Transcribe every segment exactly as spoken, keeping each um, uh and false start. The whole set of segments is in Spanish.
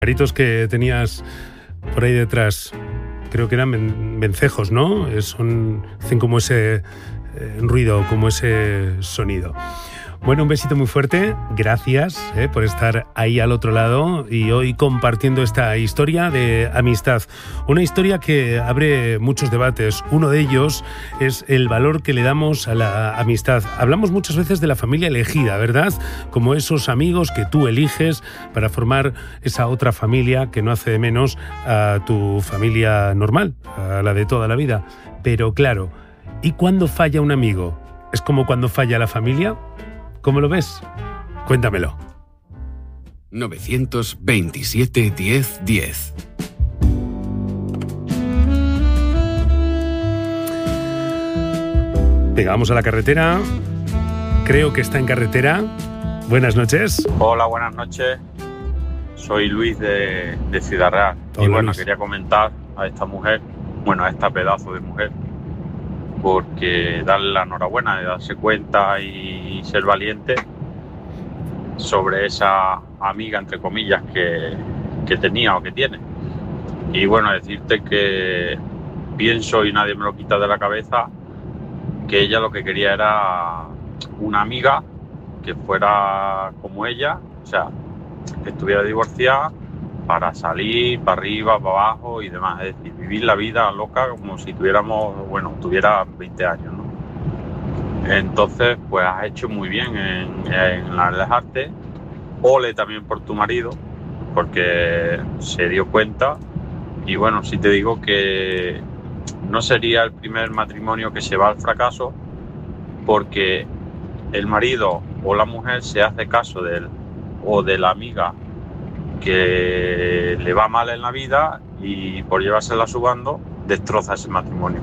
Pajaritos que tenías por ahí detrás, creo que eran vencejos, ¿no? Son, hacen como ese eh, ruido, como ese sonido. Bueno, un besito muy fuerte, gracias eh, por estar ahí al otro lado y hoy compartiendo esta historia de amistad. Una historia que abre muchos debates. Uno de ellos es el valor que le damos a la amistad. Hablamos muchas veces de la familia elegida, ¿verdad? Como esos amigos que tú eliges para formar esa otra familia que no hace de menos a tu familia normal, a la de toda la vida. Pero claro, ¿y cuándo falla un amigo? ¿Es como cuando falla la familia? ¿Cómo lo ves? Cuéntamelo. nueve veintisiete, diez, diez. Venga, vamos a la carretera. Creo que está en carretera. Buenas noches. Hola, buenas noches. Soy Luis de, de Ciudad Real. Hola, y bueno, Luis. Quería comentar a esta mujer, bueno, a esta pedazo de mujer, porque darle la enhorabuena de darse cuenta y ser valiente sobre esa amiga, entre comillas, que, que tenía o que tiene. Y bueno, decirte que pienso, y nadie me lo quita de la cabeza, que ella lo que quería era una amiga que fuera como ella, o sea, que estuviera divorciada, para salir para arriba, para abajo y demás, es decir, vivir la vida loca como si tuviéramos, bueno, tuviera veinte años, ¿no? Entonces, pues has hecho muy bien en, en alejarte. Ole también por tu marido, porque se dio cuenta. Y bueno, sí te digo que no sería el primer matrimonio que se va al fracaso, porque el marido o la mujer se hace caso de él o de la amiga que le va mal en la vida y por llevársela subando destroza ese matrimonio.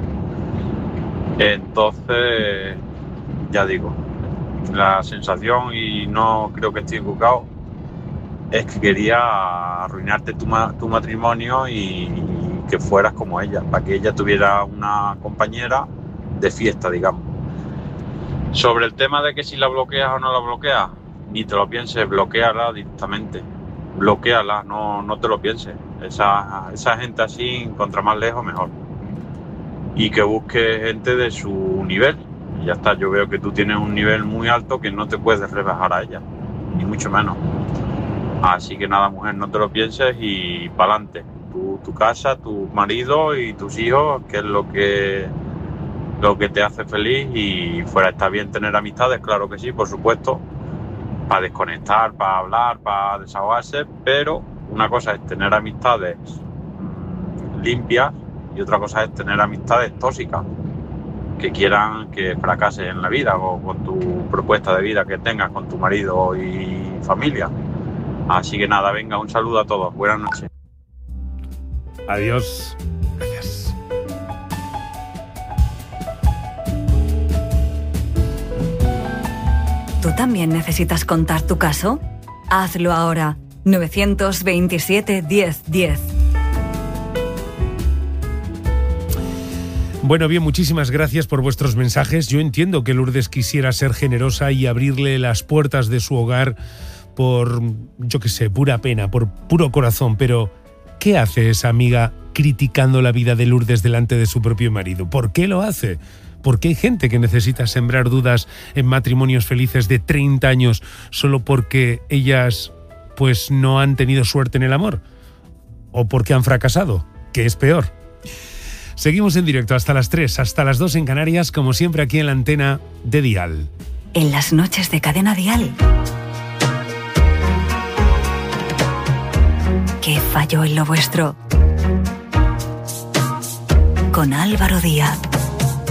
Entonces, ya digo, la sensación, y no creo que esté equivocado, es que quería arruinarte tu, ma- tu matrimonio y que fueras como ella, para que ella tuviera una compañera de fiesta, digamos. Sobre el tema de que si la bloqueas o no la bloqueas, ni te lo pienses, bloqueala directamente. Bloquéala, no, no te lo pienses. Esa, esa gente así, contra más lejos, mejor. Y que busque gente de su nivel. Y ya está, yo veo que tú tienes un nivel muy alto que no te puedes rebajar a ella, ni mucho menos. Así que nada, mujer, no te lo pienses y pa'lante. Tu, tu casa, tu marido y tus hijos, que es lo que, lo que te hace feliz. Y fuera está bien tener amistades, claro que sí, por supuesto, para desconectar, para hablar, para desahogarse, pero una cosa es tener amistades mmm, limpias y otra cosa es tener amistades tóxicas que quieran que fracases en la vida o con tu propuesta de vida que tengas con tu marido y familia. Así que nada, venga, un saludo a todos, buenas noches. Adiós. Gracias. ¿Tú también necesitas contar tu caso? Hazlo ahora. nueve veintisiete, diez, diez. Bueno, bien, muchísimas gracias por vuestros mensajes. Yo entiendo que Lourdes quisiera ser generosa y abrirle las puertas de su hogar por, yo qué sé, pura pena, por puro corazón, pero ¿qué hace esa amiga criticando la vida de Lourdes delante de su propio marido? ¿Por qué lo hace? Porque hay gente que necesita sembrar dudas en matrimonios felices de treinta años solo porque ellas pues no han tenido suerte en el amor o porque han fracasado, que es peor. Seguimos en directo hasta las tres, hasta las dos en Canarias, como siempre aquí en la antena de Dial. En las noches de Cadena Dial. ¿Qué falló en lo vuestro? Con Álvaro Díaz.